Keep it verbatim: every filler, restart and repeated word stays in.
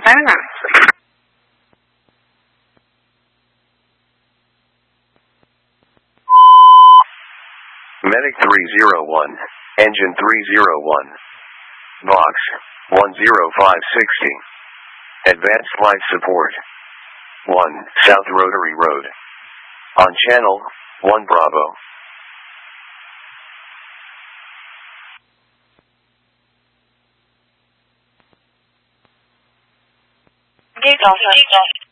Balance. Medic three zero one, Engine three zero one. Box, one zero five sixty. Advanced Life Support. one, South Rotary Road. On Channel, one Bravo. Gate off.